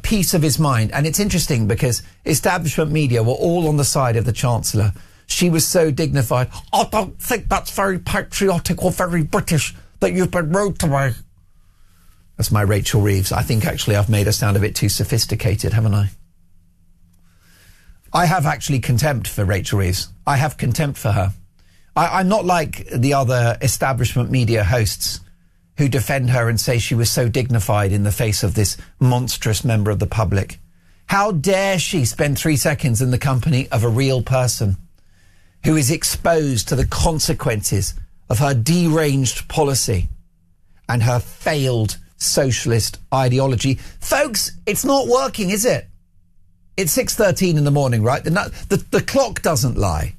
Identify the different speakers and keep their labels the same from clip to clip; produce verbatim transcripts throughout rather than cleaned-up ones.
Speaker 1: peace of his mind. And it's interesting because establishment media were all on the side of the Chancellor. She was so dignified. I don't think that's very patriotic or very British that you've been rude to me. That's my Rachel Reeves. I think actually I've made her sound a bit too sophisticated, haven't I? I have actually contempt for Rachel Reeves. I have contempt for her. I, I'm not like the other establishment media hosts who defend her and say she was so dignified in the face of this monstrous member of the public. How dare she spend three seconds in the company of a real person who is exposed to the consequences of her deranged policy and her failed socialist ideology. Folks, it's not working, is it? It's six thirteen in the morning, right? The, the, the clock doesn't lie.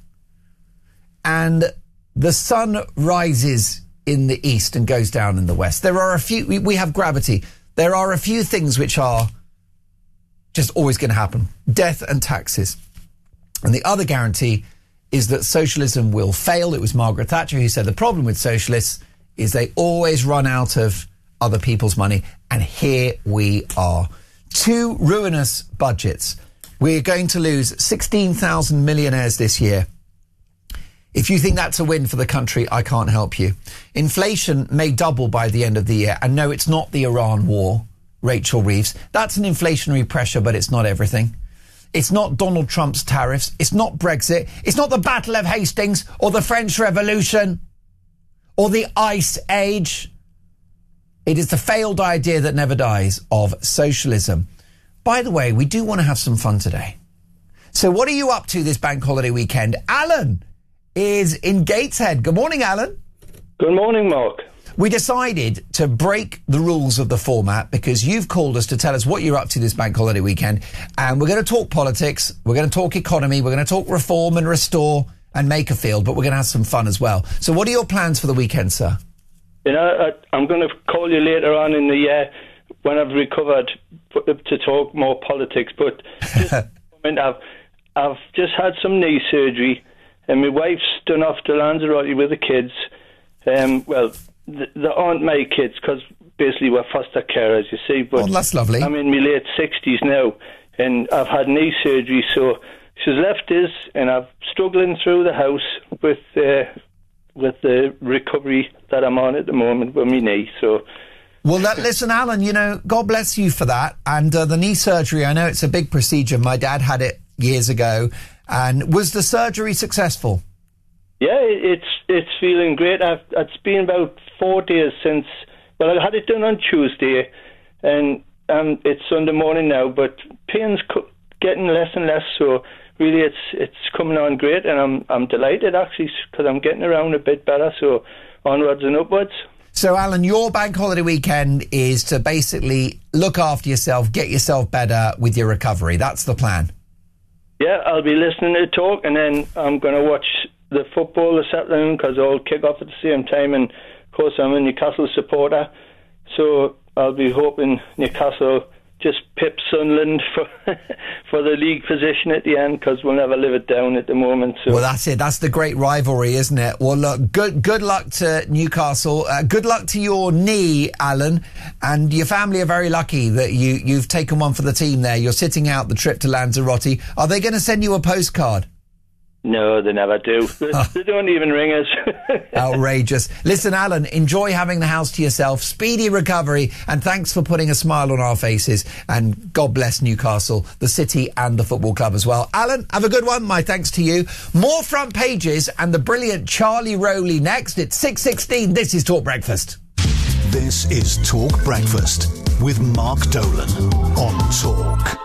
Speaker 1: And the sun rises in the east and goes down in the west. There are a few, we, we have gravity. There are a few things which are just always going to happen. Death and taxes. And the other guarantee is that socialism will fail. It was Margaret Thatcher who said the problem with socialists is they always run out of other people's money. And here we are. Two ruinous budgets. We're going to lose sixteen thousand millionaires this year. If you think that's a win for the country, I can't help you. Inflation may double by the end of the year. And no, it's not the Iran war, Rachel Reeves. That's an inflationary pressure, but it's not everything. It's not Donald Trump's tariffs. It's not Brexit. It's not the Battle of Hastings or the French Revolution or the Ice Age. It is the failed idea that never dies of socialism. By the way, we do want to have some fun today. So what are you up to this bank holiday weekend? Alan is in Gateshead. Good morning, Alan.
Speaker 2: Good morning, Mark.
Speaker 1: We decided to break the rules of the format because you've called us to tell us what you're up to this bank holiday weekend. And we're going to talk politics, we're going to talk economy, we're going to talk reform and restore and make a field, but we're going to have some fun as well. So what are your plans for the weekend, sir? You
Speaker 2: know, I, I'm going to call you later on in the year when I've recovered to talk more politics, but just a moment, I've, I've just had some knee surgery and my wife's done off to Lanzarote with the kids. Um, well, th- they aren't my kids because basically we're foster carers, you see. But
Speaker 1: oh, that's lovely.
Speaker 2: I'm in my late sixties now and I've had knee surgery, so she's left us and I'm struggling through the house with uh, with the recovery that I'm on at the moment with my knee, so...
Speaker 1: Well, that, listen, Alan, you know, God bless you for that. And uh, the knee surgery, I know it's a big procedure. My dad had it years ago. And was the surgery successful?
Speaker 2: Yeah, it's it's feeling great. I've, it's been about four days since, well, I had it done on Tuesday, and um, it's Sunday morning now, but pain's co- getting less and less, so really it's it's coming on great, and I'm, I'm delighted, actually, because I'm getting around a bit better, so onwards and upwards.
Speaker 1: So, Alan, your bank holiday weekend is to basically look after yourself, get yourself better with your recovery. That's the plan.
Speaker 2: Yeah, I'll be listening to talk, and then I'm going to watch the football this afternoon because they'll kick off at the same time. And, of course, I'm a Newcastle supporter, so I'll be hoping Newcastle just pip Sunderland for for the league position at the end because we'll never live it down at the moment. So.
Speaker 1: Well, that's it. That's the great rivalry, isn't it? Well, look, good good luck to Newcastle. Uh, good luck to your knee, Alan. And your family are very lucky that you, you've taken one for the team there. You're sitting out the trip to Lanzarote. Are they going to send you a postcard?
Speaker 2: No, they never do. They, they don't even ring us.
Speaker 1: Outrageous. Listen, Alan, enjoy having the house to yourself. Speedy recovery, and thanks for putting a smile on our faces. And God bless Newcastle, the city and the football club as well. Alan, have a good one. My thanks to you. More front pages and the brilliant Charlie Rowley next. It's six sixteen. This is Talk Breakfast.
Speaker 3: This is Talk Breakfast with Mark Dolan on Talk.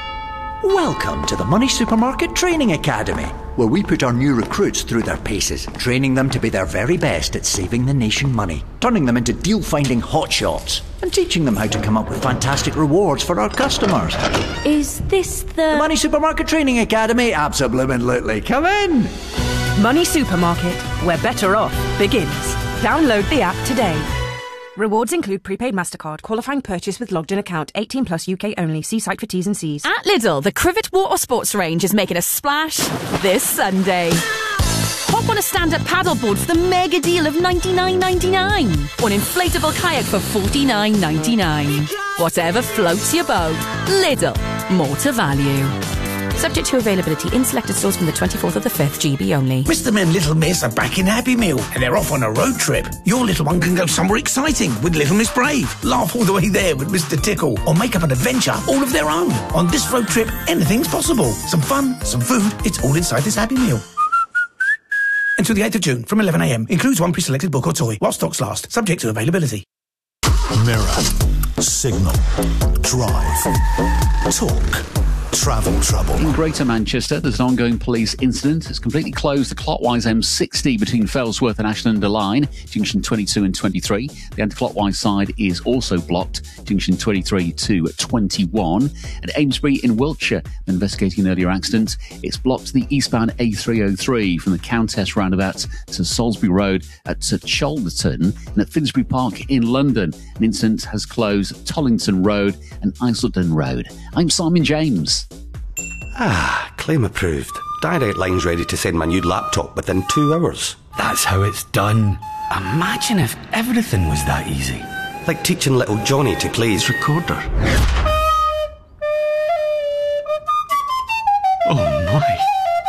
Speaker 4: Welcome to the Money Supermarket Training Academy, where we put our new recruits through their paces, training them to be their very best at saving the nation money, turning them into deal-finding hotshots, and teaching them how to come up with fantastic rewards for our customers.
Speaker 5: Is this the...
Speaker 4: The Money Supermarket Training Academy? Absolutely. Come in!
Speaker 5: Money Supermarket, where better off begins. Download the app today. Rewards include prepaid MasterCard, qualifying purchase with logged in account, eighteen plus U K only. See site for T's and C's.
Speaker 6: At Lidl, the Crivet Water Sports range is making a splash this Sunday. Hop
Speaker 5: Want a stand-up paddleboard for the mega deal of ninety-nine ninety-nine? Or an inflatable kayak for forty-nine ninety-nine? Whatever floats your boat. Lidl. More to value. Subject to availability in selected stores from the twenty-fourth of the fifth, G B only.
Speaker 6: Mister and Little Miss are back in Happy Meal and they're off on a road trip. Your little one can go somewhere exciting with Little Miss Brave, laugh all the way there with Mister Tickle, or make up an adventure all of their own. On this road trip, anything's possible. Some fun, some food, it's all inside this Happy Meal. Until the eighth of June from eleven a m. Includes one pre-selected book or toy while stocks last. Subject to availability.
Speaker 3: Mirror, Signal, Drive, Talk, Travel Trouble.
Speaker 7: In Greater Manchester, there's an ongoing police incident. It's completely closed the clockwise M sixty between Fellsworth and Ashton under Line, junction twenty-two and twenty-three. The anti-clockwise side is also blocked, junction twenty-three to twenty-one. At Amesbury in Wiltshire, investigating an earlier accident, it's blocked the eastbound A three oh three from the Countess roundabout to Salisbury Road at Cholderton. And at Finsbury Park in London, an incident has closed Tollington Road and Isleton Road. I'm Simon James.
Speaker 8: Ah, claim approved. Direct Line's ready to send my new laptop within two hours.
Speaker 9: That's how it's done. Imagine if everything was that easy.
Speaker 8: Like teaching little Johnny to play his recorder.
Speaker 9: Oh my.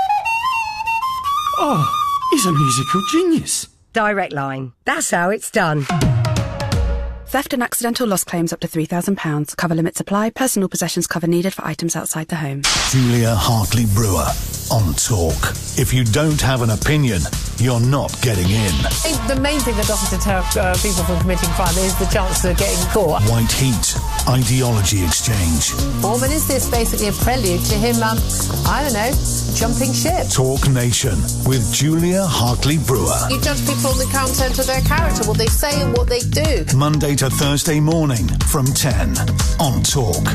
Speaker 9: Oh, he's a musical genius.
Speaker 10: Direct Line. That's how it's done.
Speaker 11: Theft and accidental loss claims up to three thousand pounds. Cover limits apply. Personal possessions cover needed for items outside the home.
Speaker 3: Julia Hartley-Brewer on Talk. If you don't have an opinion, you're not getting in.
Speaker 12: The main thing that doesn't deter uh, people from committing crime is the chance of getting caught.
Speaker 3: White Heat, Ideology Exchange.
Speaker 12: Foreman, is this basically a prelude to him, um, I don't know, jumping ship?
Speaker 3: Talk Nation with Julia Hartley-Brewer.
Speaker 12: You judge people on the content of their character, what they say and what they do.
Speaker 3: Monday to Thursday morning from ten on Talk.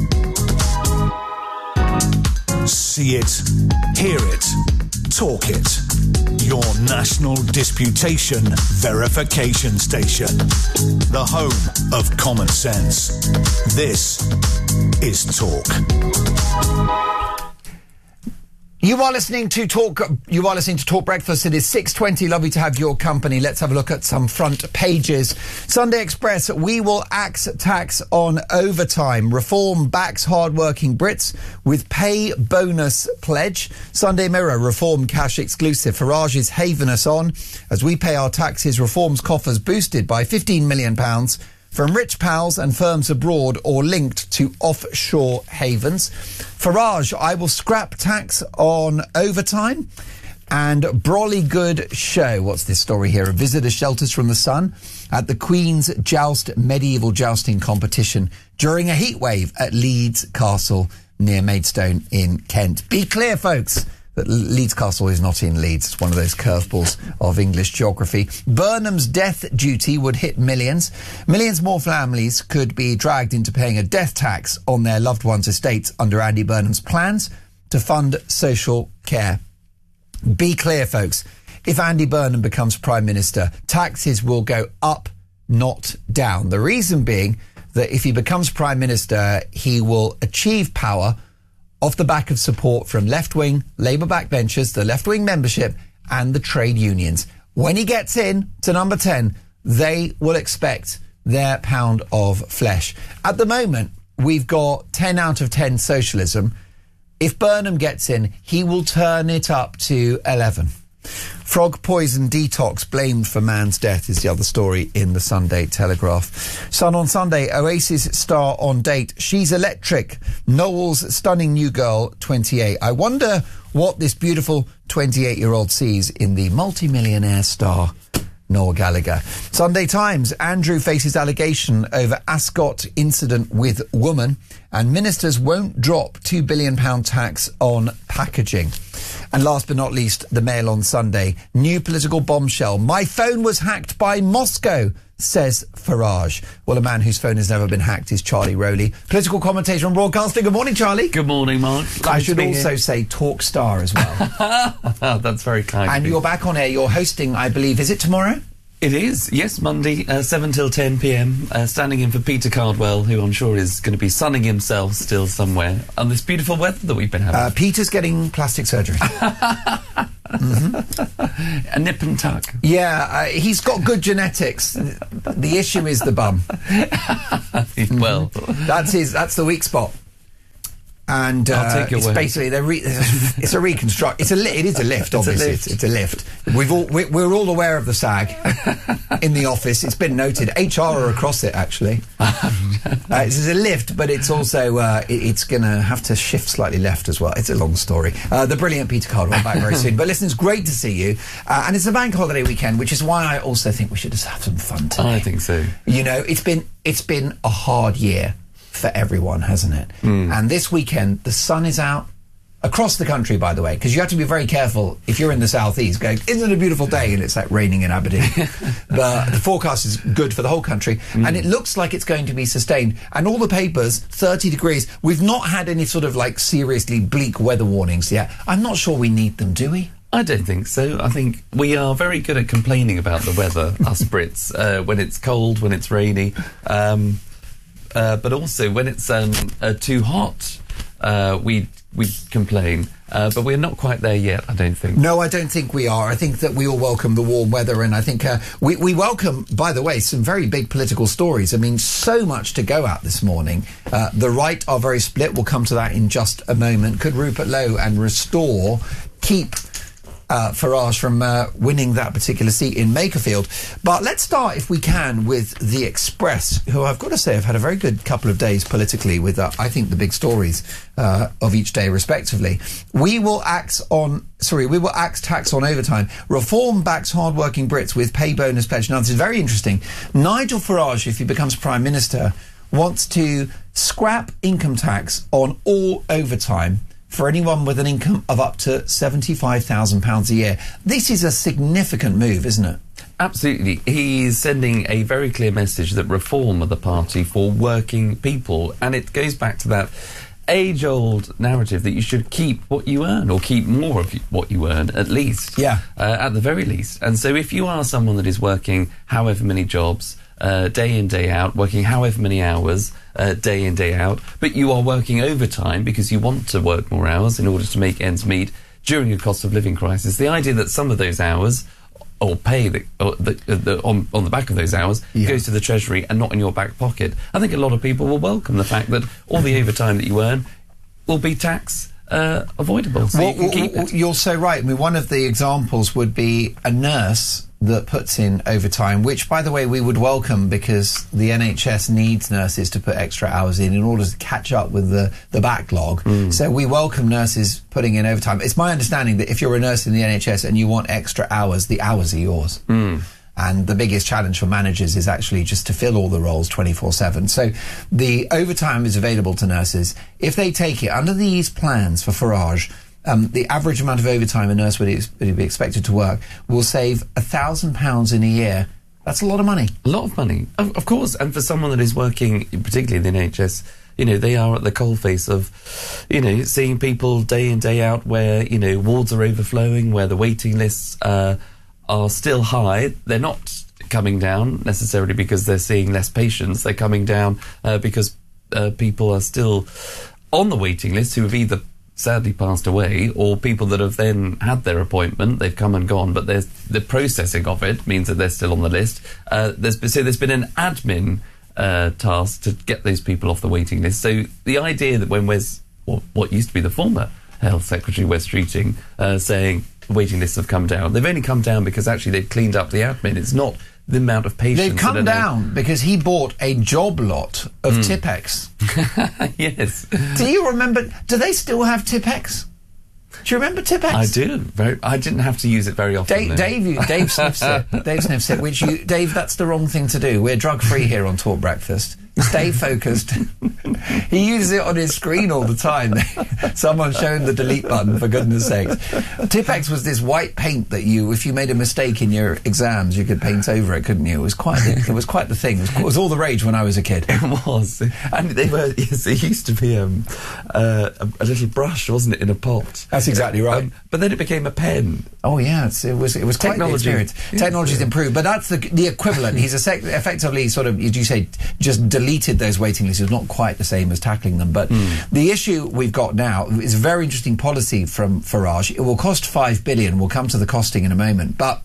Speaker 3: See it, hear it, talk it. Your national disputation verification station. The home of common sense. This is Talk.
Speaker 1: You are listening to Talk. You are listening to Talk Breakfast. It is six twenty. Lovely to have your company. Let's have a look at some front pages. Sunday Express. We will axe tax on overtime. Reform backs hard-working Brits with pay bonus pledge. Sunday Mirror. Reform cash exclusive. Farage is having us on as we pay our taxes. Reform's coffers boosted by fifteen million pounds. From rich pals and firms abroad or linked to offshore havens. Farage, I will scrap tax on overtime. And Brolly Good show. What's this story here? A visitor shelters from the sun at the Queen's Joust medieval jousting competition during a heatwave at Leeds Castle near Maidstone in Kent. Be clear, folks, that Leeds Castle is not in Leeds. It's one of those curveballs of English geography. Burnham's death duty would hit millions. Millions more families could be dragged into paying a death tax on their loved ones' estates under Andy Burnham's plans to fund social care. Be clear, folks. If Andy Burnham becomes Prime Minister, taxes will go up, not down. The reason being that if he becomes Prime Minister, he will achieve power off the back of support from left-wing Labour backbenchers, the left-wing membership and the trade unions. When he gets in to number ten, they will expect their pound of flesh. At the moment, we've got ten out of ten socialism. If Burnham gets in, he will turn it up to eleven. Frog poison detox blamed for man's death is the other story in the Sunday Telegraph. Sun on Sunday, Oasis star on date. She's electric. Noel's stunning new girl, twenty-eight. I wonder what this beautiful twenty-eight-year-old sees in the multi-millionaire star, Noel Gallagher. Sunday Times, Andrew faces allegation over Ascot incident with woman, and ministers won't drop two billion pounds tax on packaging. And last but not least, the Mail on Sunday, new political bombshell. My phone was hacked by Moscow, says Farage. Well, a man whose phone has never been hacked is Charlie Rowley, political commentator on broadcasting. Good morning, Charlie.
Speaker 13: Good morning, Mark.
Speaker 1: I should also here. say talk star as well.
Speaker 13: That's very kind.
Speaker 1: And you're back on air. You're hosting, I believe, is it tomorrow?
Speaker 13: It is, yes, Monday, uh, seven till ten p m, uh, standing in for Peter Cardwell, who I'm sure is going to be sunning himself still somewhere on this beautiful weather that we've been having.
Speaker 1: Uh, Peter's getting plastic surgery.
Speaker 13: mm-hmm. A nip and tuck.
Speaker 1: Yeah, uh, he's got good genetics. The issue is the bum.
Speaker 13: Well,
Speaker 1: that's his. That's the weak spot. And uh,
Speaker 13: I'll take your
Speaker 1: it's
Speaker 13: word.
Speaker 1: basically they're re- it's a reconstruct. It's a li- it is a lift. Obviously,
Speaker 13: it's a lift.
Speaker 1: It's, it's a lift. We've all we're, we're all aware of the sag in the office. It's been noted. H R are across it actually. uh, it's a lift, but it's also uh, it, it's going to have to shift slightly left as well. It's a long story. Uh, the brilliant Peter Cardwell back very soon. But listen, it's great to see you, uh, and it's a bank holiday weekend, which is why I also think we should just have some fun today.
Speaker 13: I think so.
Speaker 1: You know, it's been it's been a hard year for everyone, hasn't it?
Speaker 13: Mm.
Speaker 1: And this weekend, the sun is out across the country, by the way, because you have to be very careful if you're in the southeast going, isn't it a beautiful day? And it's like raining in Aberdeen. But the forecast is good for the whole country. Mm. And it looks like it's going to be sustained. And all the papers, thirty degrees. We've not had any sort of like seriously bleak weather warnings yet. I'm not sure we need them, do we?
Speaker 13: I don't think so. I think we are very good at complaining about the weather, us Brits, uh, when it's cold, when it's rainy. Um, Uh, but also when it's um, uh, too hot, uh, we we complain. Uh, but we're not quite there yet, I don't think.
Speaker 1: No, I don't think we are. I think that we all welcome the warm weather, and I think uh, we, we welcome, by the way, some very big political stories. I mean, so much to go at this morning. Uh, the right are very split. We'll come to that in just a moment. Could Rupert Lowe and Restore keep Uh, Farage from uh, winning that particular seat in Makerfield? But let's start, if we can, with The Express, who I've got to say have had a very good couple of days politically with, uh, I think, the big stories uh, of each day, respectively. We will axe on, sorry, we will axe tax on overtime. Reform backs hard-working Brits with pay bonus pledge. Now, this is very interesting. Nigel Farage, if he becomes Prime Minister, wants to scrap income tax on all overtime for anyone with an income of up to seventy-five thousand pounds a year. This is a significant move, isn't it?
Speaker 13: Absolutely. He's sending a very clear message that reform are the party for working people. And it goes back to that age-old narrative that you should keep what you earn, or keep more of what you earn, at least.
Speaker 1: Yeah.
Speaker 13: Uh, at the very least. And so if you are someone that is working however many jobs, uh, day in, day out, working however many hours, Uh, day in, day out, but you are working overtime because you want to work more hours in order to make ends meet during a cost of living crisis. The idea that some of those hours, or pay the, or the, the, on, on the back of those hours, yeah. goes to the Treasury and not in your back pocket. I think a lot of people will welcome the fact that all the overtime that you earn will be tax uh, avoidable, so
Speaker 1: well,
Speaker 13: you can
Speaker 1: well,
Speaker 13: keep
Speaker 1: well,
Speaker 13: it.
Speaker 1: You're so right. I mean, one of the examples would be a nurse that puts in overtime, which, by the way, we would welcome because the N H S needs nurses to put extra hours in in order to catch up with the, the backlog. Mm. So we welcome nurses putting in overtime. It's my understanding that if you're a nurse in the N H S and you want extra hours, the hours are yours.
Speaker 13: Mm.
Speaker 1: And the biggest challenge for managers is actually just to fill all the roles twenty-four seven. So the overtime is available to nurses. If they take it under these plans for Farage, Um, the average amount of overtime a nurse would, ex- would be expected to work will save a thousand pounds in a year. That's a lot of money.
Speaker 13: A lot of money, of, of course. And for someone that is working, particularly in the N H S, you know, they are at the coalface of, you know, seeing people day in, day out where, you know, wards are overflowing, where the waiting lists uh, are still high. They're not coming down necessarily because they're seeing less patients. They're coming down uh, because uh, people are still on the waiting list who have either sadly passed away, or people that have then had their appointment, they've come and gone, but there's the processing of it means that they're still on the list. Uh, there's, so there's been an admin uh, task to get those people off the waiting list. So the idea that when Wes, or what used to be the former Health Secretary, Wes Streeting, uh, saying waiting lists have come down, they've only come down because actually they've cleaned up the admin. It's not the amount of patients.
Speaker 1: They've come down because he bought a job lot of
Speaker 13: Mm.
Speaker 1: Tipex.
Speaker 13: Yes.
Speaker 1: Do you remember? Do they still have Tipex? Do you remember Tipex?
Speaker 13: I do. Very, I didn't have to use it very often.
Speaker 1: Dave, Dave, you, Dave sniffs it. Dave sniffs it. Which you, Dave, that's the wrong thing to do. We're drug free here on Talk Breakfast. Stay focused. He uses it on his screen all the time. Someone showing the delete button, for goodness sakes. Tipex was this white paint that you, if you made a mistake in your exams, you could paint over it, couldn't you? It was quite, the, it was quite the thing. It was, it was all the rage when I was a kid.
Speaker 13: It was, and they were. Yes, it used to be um, uh, a, a little brush, wasn't it, in a pot?
Speaker 1: That's exactly right.
Speaker 13: Um, but then it became a pen.
Speaker 1: Oh yeah, it's, it was. It was quite
Speaker 13: Technology.
Speaker 1: the experience.
Speaker 13: Yes,
Speaker 1: Technology's
Speaker 13: yeah.
Speaker 1: improved, but that's the the equivalent. He's a sec- effectively sort of, as you say, just deleted those waiting lists is not quite the same as tackling them. But mm. the issue we've got now is a very interesting policy from Farage. It will cost five billion. We'll come to the costing in a moment. But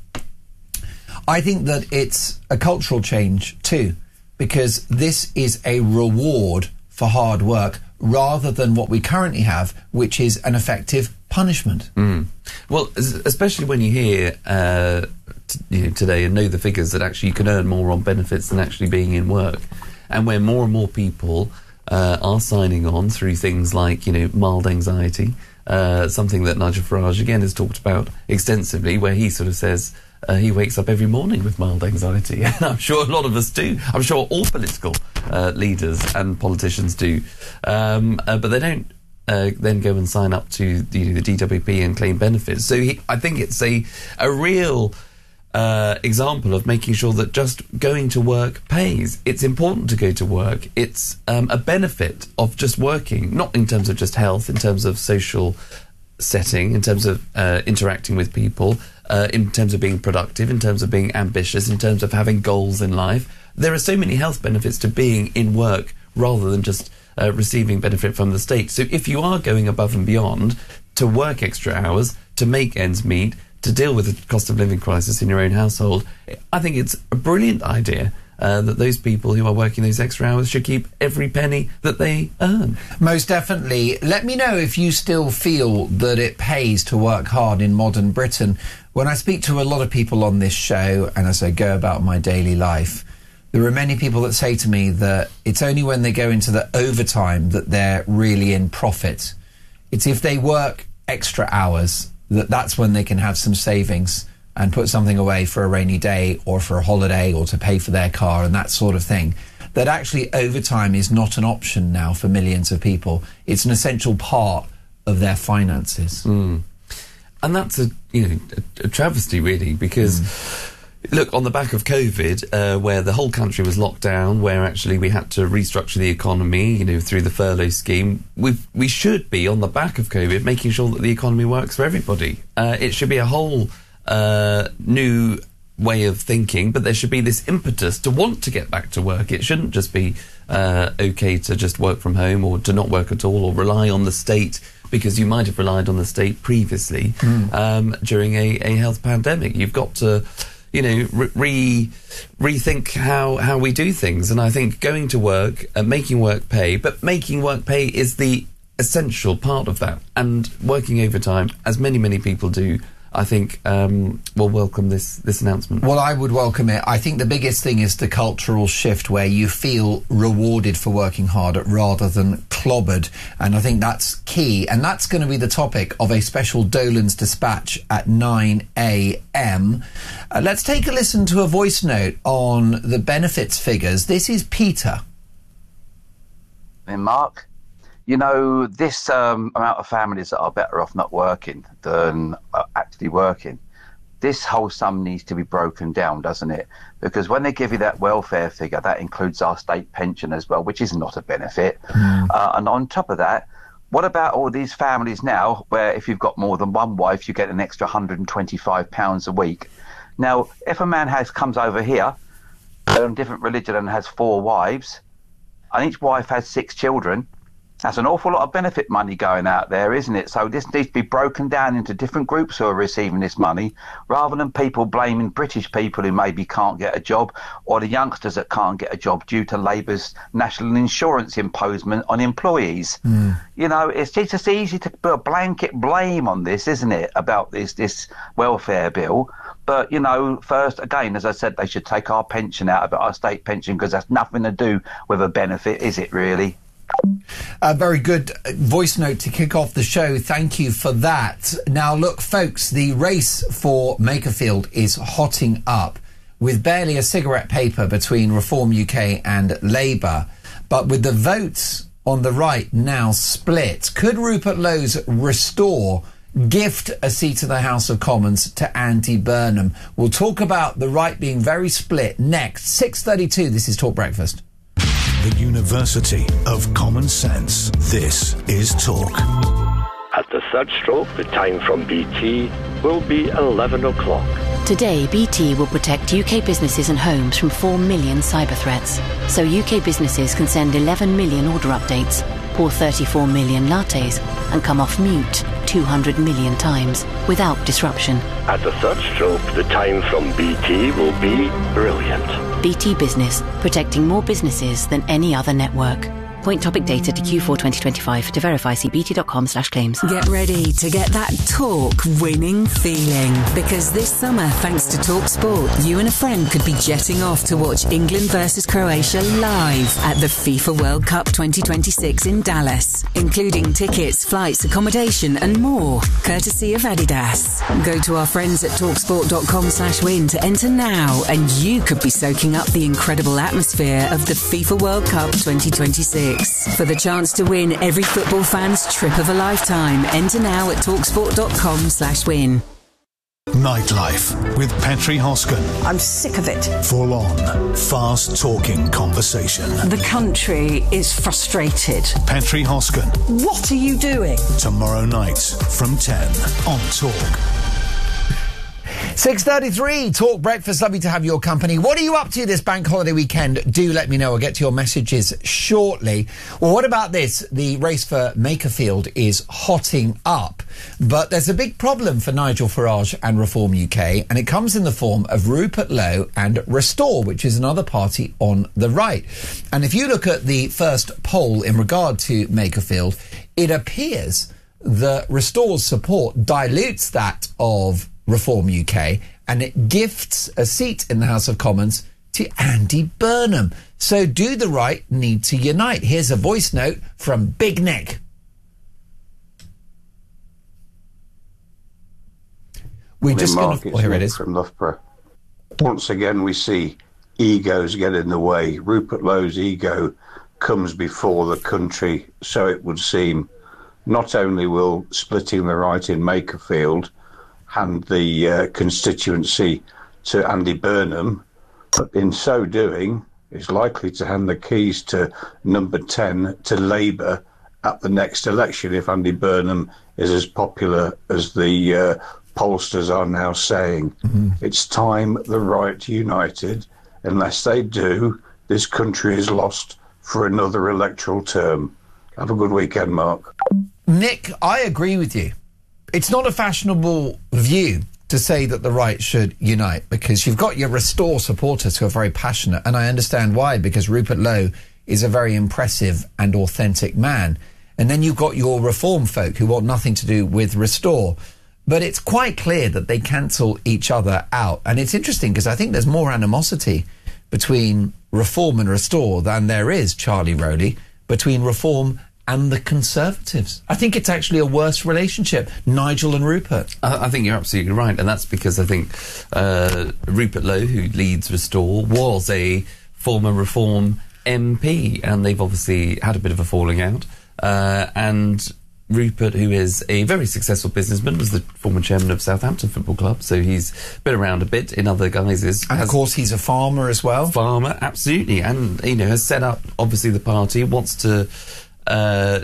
Speaker 1: I think that it's a cultural change too, because this is a reward for hard work rather than what we currently have, which is an effective punishment.
Speaker 13: Mm. Well, especially when you hear uh, t- you know, today and know the figures that actually you can earn more on benefits than actually being in work, and where more and more people uh, are signing on through things like, you know, mild anxiety, uh, something that Nigel Farage again has talked about extensively, where he sort of says uh, he wakes up every morning with mild anxiety, and I'm sure a lot of us do. I'm sure all political uh, leaders and politicians do, um, uh, but they don't Uh, then go and sign up to the, the D W P and claim benefits. So he, I think it's a a real uh, example of making sure that just going to work pays. It's important to go to work. It's um, a benefit of just working, not in terms of just health, in terms of social setting, in terms of uh, interacting with people, uh, in terms of being productive, in terms of being ambitious, in terms of having goals in life. There are so many health benefits to being in work rather than just Uh, receiving benefit from the state. So if you are going above and beyond to work extra hours, to make ends meet, to deal with the cost of living crisis in your own household, I think it's a brilliant idea uh, that those people who are working those extra hours should keep every penny that they earn.
Speaker 1: Most definitely. Let me know if you still feel that it pays to work hard in modern Britain. When I speak to a lot of people on this show and as I go about my daily life, there are many people that say to me that it's only when they go into the overtime that they're really in profit. It's if they work extra hours that that's when they can have some savings and put something away for a rainy day or for a holiday or to pay for their car and that sort of thing. That actually overtime is not an option now for millions of people. It's an essential part of their finances.
Speaker 13: Mm. And that's a, you know, a, a travesty really, because mm. look, on the back of COVID, uh, where the whole country was locked down, where actually we had to restructure the economy, you know, through the furlough scheme, we we should be, on the back of COVID, making sure that the economy works for everybody. Uh, it should be a whole uh, new way of thinking, but there should be this impetus to want to get back to work. It shouldn't just be uh, okay to just work from home or to not work at all or rely on the state, because you might have relied on the state previously mm. um, during a, a health pandemic. You've got to, you know, re rethink how how we do things. And I think going to work, uh, making work pay, but making work pay is the essential part of that. And working overtime, as many many people do, I think um, will welcome this this announcement.
Speaker 1: Well, I would welcome it. I think the biggest thing is the cultural shift where you feel rewarded for working hard rather than clobbered. And I think that's key. And that's going to be the topic of a special Dolan's Dispatch at nine a m. Uh, let's take a listen to a voice note on the benefits figures. This is Peter.
Speaker 14: Hey, Mark. You know, this um, amount of families that are better off not working than uh, actually working, this whole sum needs to be broken down, doesn't it? Because when they give you that welfare figure, that includes our state pension as well, which is not a benefit. Mm. Uh, and on top of that, what about all these families now where if you've got more than one wife, you get an extra one hundred twenty-five pounds a week? Now, if a man has comes over here, on a different religion and has four wives, and each wife has six children, that's an awful lot of benefit money going out there, isn't it? So this needs to be broken down into different groups who are receiving this money, rather than people blaming British people who maybe can't get a job, or the youngsters that can't get a job due to Labour's national insurance imposement on employees. Mm. You know, it's, it's just easy to put a blanket blame on this, isn't it, about this, this welfare bill. But, you know, first, again, as I said, they should take our pension out of it, our state pension, because that's nothing to do with a benefit, is it really?
Speaker 1: A very good voice note to kick off the show. Thank you for that. Now, look, folks, the race for Makerfield is hotting up with barely a cigarette paper between Reform U K and Labour. But with the votes on the right now split, could Rupert Lowe's restore, gift a seat in the House of Commons to Andy Burnham? We'll talk about the right being very split next. six thirty-two, this is Talk Breakfast.
Speaker 3: The University of Common Sense. This is Talk.
Speaker 15: At the third stroke, the time from B T will be eleven o'clock. Today, B T will protect U K businesses and homes from four million cyber threats. So U K businesses can send eleven million order updates, pour thirty-four million lattes, and come off mute two hundred million times without disruption.
Speaker 16: At the third stroke, the time from B T will be brilliant.
Speaker 15: B T Business, protecting more businesses than any other network. Point topic data to Q four twenty twenty-five. To verify, see bt.com slash claims.
Speaker 17: Get ready to get that talk winning feeling. Because this summer, thanks to Talk Sport, you and a friend could be jetting off to watch England versus Croatia live at the FIFA World Cup twenty twenty-six in Dallas, including tickets, flights, accommodation and more, courtesy of Adidas. Go to our friends at talksport.com slash win to enter now, and you could be soaking up the incredible atmosphere of the FIFA World Cup twenty twenty-six. For the chance to win every football fan's trip of a lifetime, enter now at talksport.com slash win.
Speaker 3: Nightlife with Petri Hosken.
Speaker 18: I'm sick of it.
Speaker 3: Full on, fast talking conversation.
Speaker 18: The country is frustrated.
Speaker 3: Petri Hosken.
Speaker 18: What are you doing?
Speaker 3: Tomorrow night from ten on Talk.
Speaker 1: six thirty-three, Talk Breakfast. Lovely to have your company. What are you up to this bank holiday weekend? Do let me know. I'll get to your messages shortly. Well, what about this? The race for Makerfield is hotting up. But there's a big problem for Nigel Farage and Reform U K, and it comes in the form of Rupert Lowe and Restore, which is another party on the right. And if you look at the first poll in regard to Makerfield, it appears that Restore's support dilutes that of Reform U K, and it gifts a seat in the House of Commons to Andy Burnham. So do the right need to unite? Here's a voice note from Big Nick. We just
Speaker 19: Mark,
Speaker 1: gonna, oh, here it is
Speaker 19: from Loughborough. Once again, we see egos get in the way. Rupert Lowe's ego comes before the country, so it would seem. Not only will splitting the right in Makerfield hand the uh, constituency to Andy Burnham, but in so doing is likely to hand the keys to number ten to Labour at the next election if Andy Burnham is as popular as the uh, pollsters are now saying. Mm-hmm. It's time the right united. Unless they do, this country is lost for another electoral term. Have a good weekend, Mark.
Speaker 1: Nick, I agree with you. It's not a fashionable view to say that the right should unite, because you've got your Restore supporters who are very passionate, and I understand why, because Rupert Lowe is a very impressive and authentic man. And then you've got your Reform folk who want nothing to do with Restore. But it's quite clear that they cancel each other out. And it's interesting because I think there's more animosity between Reform and Restore than there is, Charlie Rowley, between Reform and the Conservatives. I think it's actually a worse relationship, Nigel and Rupert.
Speaker 13: I, I think you're absolutely right, and that's because I think uh, Rupert Lowe, who leads Restore, was a former Reform M P, and they've obviously had a bit of a falling out. Uh, and Rupert, who is a very successful businessman, was the former chairman of Southampton Football Club, so he's been around a bit in other guises.
Speaker 1: And of course he's a farmer as well.
Speaker 13: Farmer, absolutely, and, you know, has set up, obviously, the party, wants to Uh,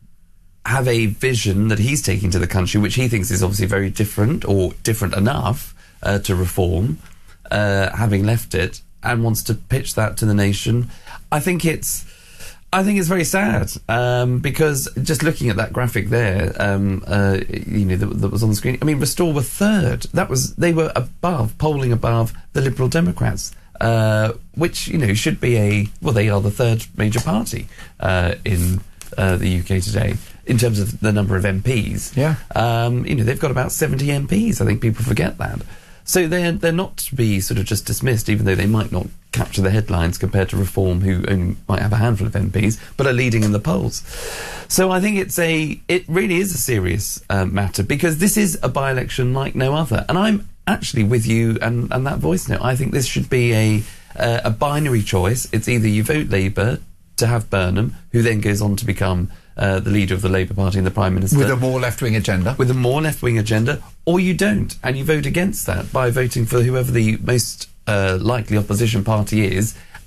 Speaker 13: have a vision that he's taking to the country, which he thinks is obviously very different, or different enough uh, to Reform, uh, having left it, and wants to pitch that to the nation. I think it's, I think it's very sad, um, because just looking at that graphic there, um, uh, you know, that, that was on the screen. I mean, Restore were third. That was, they were above, polling above the Liberal Democrats. Uh, which, you know, should be a, well, they are the third major party uh, in uh, the U K today in terms of the number of M Ps.
Speaker 1: Yeah.
Speaker 13: Um, you know, they've got about seventy M Ps. I think people forget that. So they're, they're not to be sort of just dismissed, even though they might not capture the headlines compared to Reform, who only might have a handful of M Ps, but are leading in the polls. So I think it's a, it really is a serious uh, matter, because this is a by-election like no other. And I'm actually with you and, and that voice note. I think this should be a uh, a binary choice. It's either you vote Labour to have Burnham, who then goes on to become uh, the leader of the Labour Party and the Prime Minister.
Speaker 1: With a more left-wing agenda.
Speaker 13: With a more left-wing agenda, or you don't, and you vote against that by voting for whoever the most uh, likely opposition party is,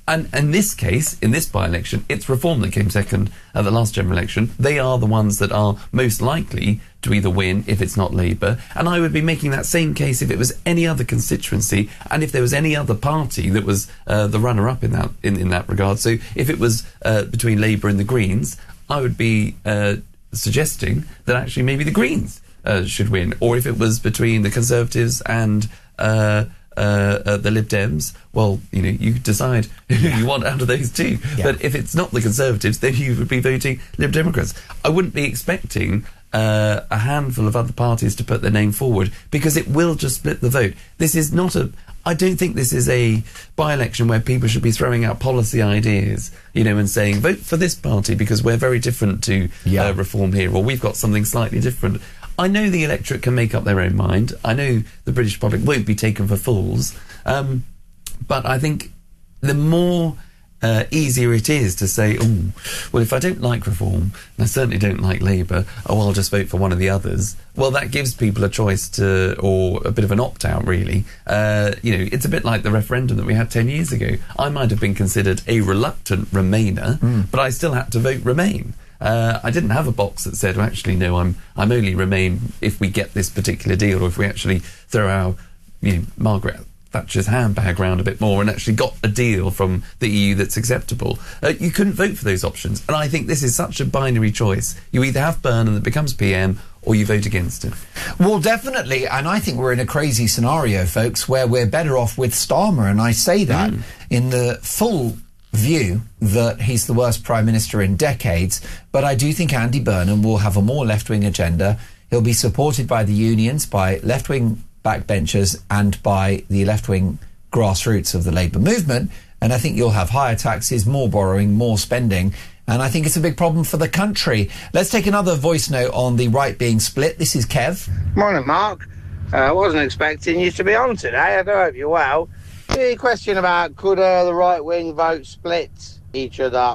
Speaker 13: And in this case, in this by-election, it's Reform that came second at the last general election. They are the ones that are most likely to either win if it's not Labour. And I would be making that same case if it was any other constituency and if there was any other party that was uh, the runner-up in that in, in that regard. So if it was uh, between Labour and the Greens, I would be uh, suggesting that actually maybe the Greens uh, should win. Or if it was between the Conservatives and uh, uh, uh, the Lib Dems, well, you know, you decide who you want out of those two. Yeah. But if it's not the Conservatives, then you would be voting Lib Democrats. I wouldn't be expecting uh, a handful of other parties to put their name forward, because it will just split the vote. This is not a... I don't think this is a by-election where people should be throwing out policy ideas, you know, and saying, vote for this party because we're very different to yeah. uh, Reform here, or we've got something slightly different. I know the electorate can make up their own mind. I know the British public won't be taken for fools. Um, but I think the more uh, easier it is to say, oh, well, if I don't like Reform, and I certainly don't like Labour, oh, I'll just vote for one of the others. Well, that gives people a choice to, or a bit of an opt-out, really. Uh, you know, it's a bit like the referendum that we had ten years ago. I might have been considered a reluctant Remainer, mm. but I still had to vote Remain. Uh, I didn't have a box that said, well, actually, no, I'm I'm only Remain if we get this particular deal, or if we actually throw our, you know, Margaret Thatcher's handbag round a bit more and actually got a deal from the E U that's acceptable. Uh, you couldn't vote for those options. And I think this is such a binary choice. You either have Burnham that becomes P M, or you vote against him.
Speaker 1: Well, definitely, and I think we're in a crazy scenario, folks, where we're better off with Starmer, and I say that mm. in the full view that he's the worst Prime Minister in decades, but I do think Andy Burnham will have a more left-wing agenda. He'll be supported by the unions, by left-wing backbenchers, and by the left-wing grassroots of the Labour movement, and I think you'll have higher taxes, more borrowing, more spending, and I think it's a big problem for the country. Let's take another voice note on the right being split. This is Kev.
Speaker 20: Morning, Mark. Uh, I wasn't expecting you to be on today. I do hope you're well. The question about could uh, the right-wing vote split each other?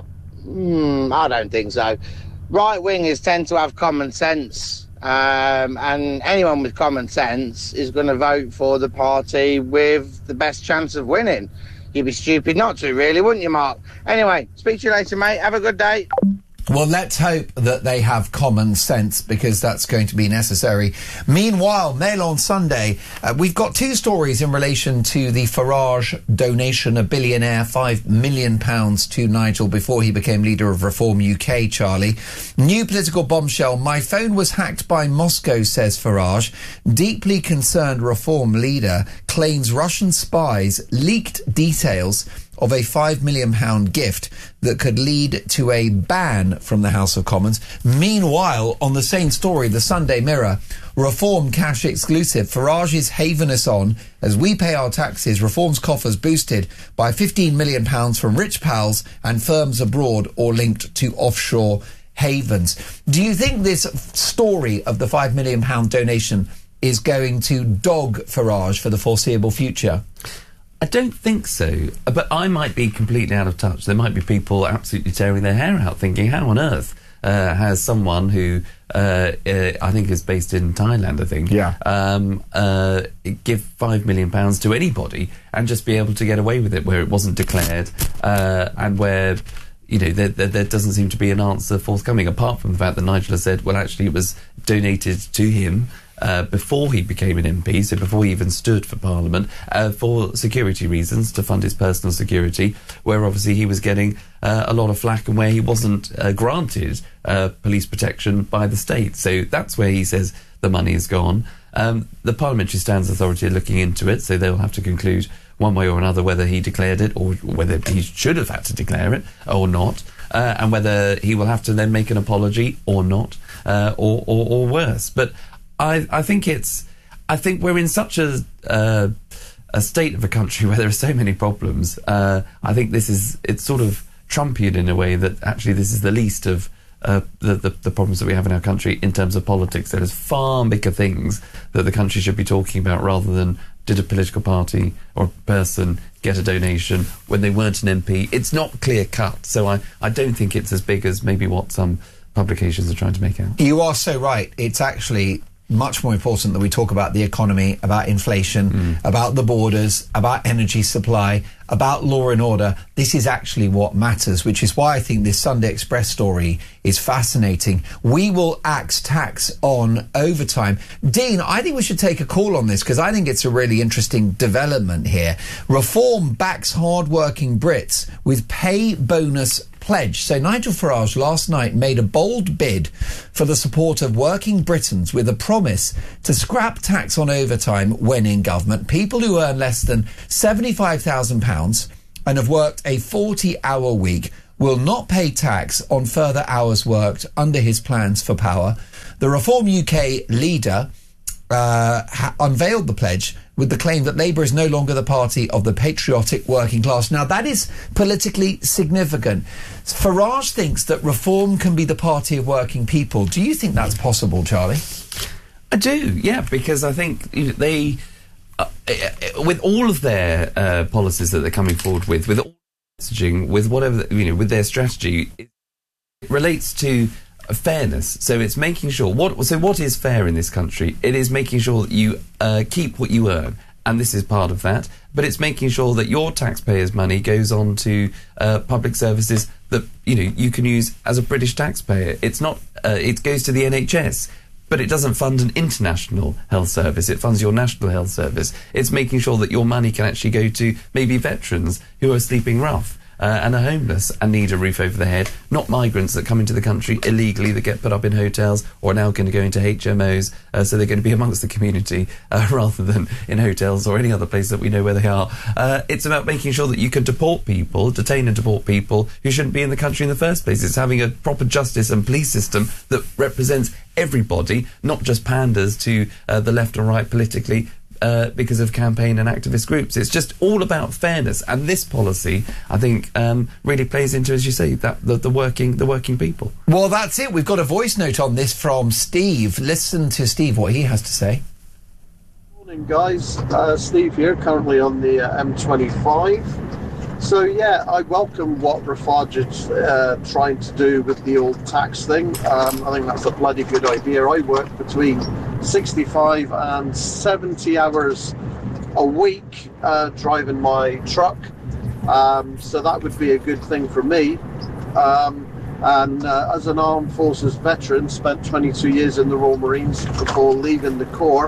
Speaker 20: Hmm, I don't think so. Right-wingers tend to have common sense, um, and anyone with common sense is going to vote for the party with the best chance of winning. You'd be stupid not to, really, wouldn't you, Mark? Anyway, speak to you later, mate. Have a good day.
Speaker 1: Well, let's hope that they have common sense, because that's going to be necessary. Meanwhile, Mail on Sunday, uh, we've got two stories in relation to the Farage donation, a billionaire, five million pounds to Nigel before he became leader of Reform U K, Charlie. New political bombshell, my phone was hacked by Moscow, says Farage. Deeply concerned Reform leader claims Russian spies leaked details of a five million pound gift that could lead to a ban from the House of Commons. Meanwhile, on the same story, the Sunday Mirror, Reform cash exclusive, Farage is havenous on, as we pay our taxes, Reform's coffers boosted by fifteen million pounds from rich pals and firms abroad or linked to offshore havens. Do you think this story of the five million pound donation is going to dog Farage for the foreseeable future?
Speaker 13: I don't think so, but I might be completely out of touch. There might be people absolutely tearing their hair out thinking, how on earth uh, has someone who uh, uh, I think is based in Thailand, I think, yeah. um, uh, give five million pounds to anybody and just be able to get away with it where it wasn't declared uh, and where, you know, there, there, there doesn't seem to be an answer forthcoming, apart from the fact that Nigel has said, well, actually it was donated to him Uh, before he became an M P, so before he even stood for Parliament, uh, for security reasons, to fund his personal security, where obviously he was getting uh, a lot of flack and where he wasn't uh, granted uh, police protection by the state. So that's where he says the money is gone. Um, the Parliamentary Standards Authority are looking into it, so they'll have to conclude one way or another whether he declared it or whether he should have had to declare it or not, uh, and whether he will have to then make an apology or not, uh, or, or, or worse. But I, I think it's. I think we're in such a uh, a state of a country where there are so many problems. Uh, I think this is. It's sort of Trumpian in a way that actually this is the least of uh, the, the the problems that we have in our country in terms of politics. There is far bigger things that the country should be talking about rather than did a political party or a person get a donation when they weren't an M P. It's not clear cut, so I I don't think it's as big as maybe what some publications are trying to make out.
Speaker 1: You are so right. It's actually much more important that we talk about the economy, about inflation, mm. about the borders, about energy supply, about law and order. This is actually what matters, which is why I think this Sunday Express story is fascinating. We will axe tax on overtime. Dean, I think we should take a call on this because I think it's a really interesting development here. Reform backs hard-working Brits with pay bonus pledge. So Nigel Farage last night made a bold bid for the support of working Britons with a promise to scrap tax on overtime when in government. People who earn less than seventy-five thousand pounds and have worked a forty-hour week will not pay tax on further hours worked under his plans for power. The Reform U K leader uh, ha- unveiled the pledge with the claim that Labour is no longer the party of the patriotic working class. Now, that is politically significant. Farage thinks that Reform can be the party of working people. Do you think that's possible, Charlie?
Speaker 13: I do, yeah, because I think they, uh, with all of their uh, policies that they're coming forward with, with all messaging, with whatever, you know, with their strategy, it relates to fairness. So it's making sure what so what is fair in this country? It is making sure that you uh, keep what you earn, and this is part of that. But it's making sure that your taxpayers' money goes on to uh, public services that you know you can use as a British taxpayer. It's not. Uh, it goes to the N H S. But it doesn't fund an international health service. It funds your national health service. It's making sure that your money can actually go to maybe veterans who are sleeping rough uh, and are homeless and need a roof over their head, not migrants that come into the country illegally that get put up in hotels or are now going to go into H M Os, uh, so they're going to be amongst the community uh, rather than in hotels or any other place that we know where they are. Uh, it's about making sure that you can deport people, detain and deport people who shouldn't be in the country in the first place. It's having a proper justice and police system that represents everybody, not just panders to uh, the left or right politically uh, because of campaign and activist groups. It's just all about fairness, and this policy, I think, um, really plays into, as you say, that the, the working the working people.
Speaker 1: Well, that's it. We've got a voice note on this from Steve. Listen to Steve, what he has to say.
Speaker 21: Morning, guys. Uh, Steve here, currently on the uh, M twenty-five. So, yeah, I welcome what Farage is uh, trying to do with the old tax thing. Um, I think that's a bloody good idea. I work between sixty-five and seventy hours a week uh, driving my truck. Um, so that would be a good thing for me. Um, and uh, as an armed forces veteran, spent twenty-two years in the Royal Marines before leaving the Corps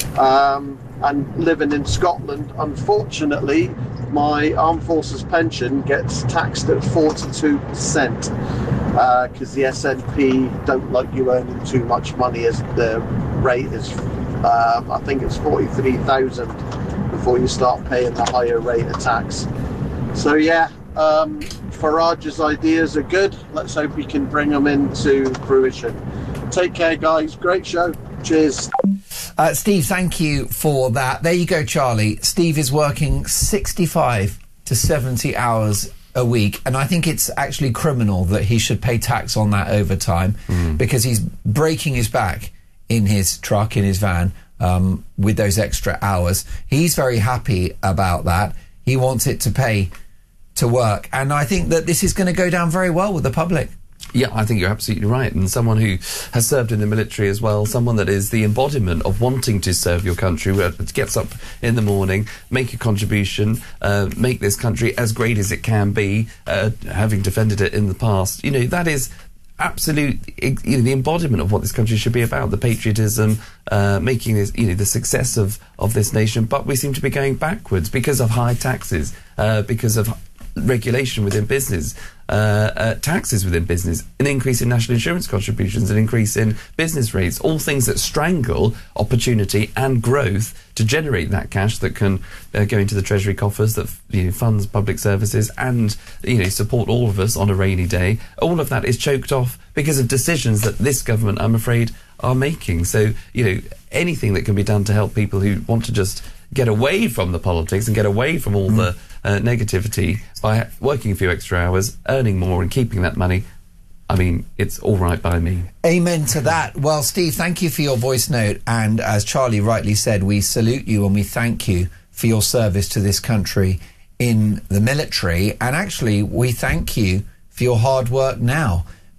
Speaker 21: um, and living in Scotland. Unfortunately, my armed forces pension gets taxed at forty-two percent because uh, the S N P don't like you earning too much money, as the rate is, uh, I think it's forty-three thousand before you start paying the higher rate of tax. So yeah, um, Farage's ideas are good. Let's hope we can bring them into fruition. Take care, guys. Great show. Cheers.
Speaker 1: Uh, Steve, thank you for that. There you go, Charlie. Steve is working sixty-five to seventy hours a week, and I think it's actually criminal that he should pay tax on that overtime mm. because he's breaking his back in his truck, in his van, um, with those extra hours. He's very happy about that. He wants it to pay to work, and I think that this is going to go down very well with the public.
Speaker 13: Yeah, I think you're absolutely right. And someone who has served in the military as well, someone that is the embodiment of wanting to serve your country, who gets up in the morning, make a contribution, uh, make this country as great as it can be, uh, having defended it in the past. You know, that is absolute, you know, the embodiment of what this country should be about, the patriotism, uh, making this, you know, the success of, of this nation. But we seem to be going backwards because of high taxes, uh, because of regulation within business, uh, uh, taxes within business, an increase in national insurance contributions, an increase in business rates, all things that strangle opportunity and growth to generate that cash that can uh, go into the Treasury coffers, that you know, funds public services and you know support all of us on a rainy day. All of that is choked off because of decisions that this government, I'm afraid, are making. So, you know, anything that can be done to help people who want to just get away from the politics and get away from all mm. the uh, negativity by working a few extra hours, earning more and keeping that money, I mean, it's all right by me.
Speaker 1: Amen to that. Well, Steve, thank you for your voice note. And as Charlie rightly said, we salute you and we thank you for your service to this country in the military. And actually, we thank you for your hard work now,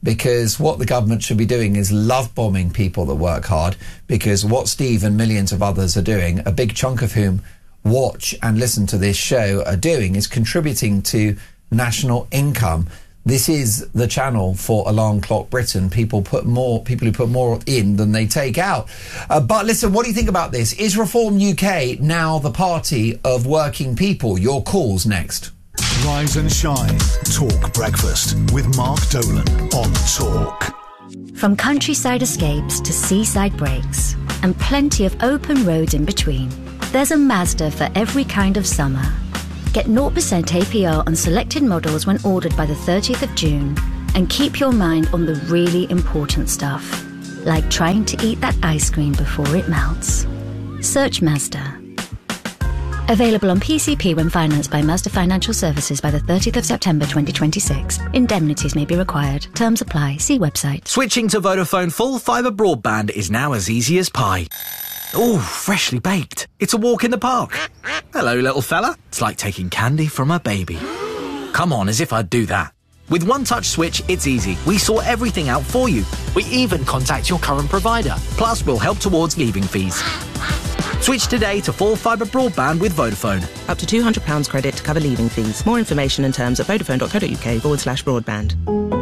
Speaker 1: because what the government should be doing is love bombing people that work hard, because what Steve and millions of others are doing, a big chunk of whom watch and listen to this show, are doing is contributing to national income. This is the channel for Alarm Clock Britain. People put more, people who put more in than they take out. Uh, but listen, what do you think about this? Is Reform U K now the party of working people? Your calls next.
Speaker 3: Rise and shine. Talk Breakfast with Mark Dolan on Talk.
Speaker 2: From countryside escapes to seaside breaks, and plenty of open roads in between, there's a Mazda for every kind of summer. Get zero percent A P R on selected models when ordered by the thirtieth of June, and keep your mind on the really important stuff, like trying to eat that ice cream before it melts. Search Mazda. Available on P C P when financed by Mazda Financial Services by the thirtieth of September twenty twenty-six. Indemnities may be required. Terms apply. See website.
Speaker 22: Switching to Vodafone full fibre broadband is now as easy as pie. Ooh, freshly baked. It's a walk in the park. Hello, little fella. It's like taking candy from a baby. Come on, as if I'd do that. With One Touch Switch, it's easy. We sort everything out for you. We even contact your current provider. Plus, we'll help towards leaving fees. Switch today to full fibre broadband with Vodafone.
Speaker 23: Up to two hundred pounds credit to cover leaving fees. More information and terms at vodafone.co.uk forward slash broadband.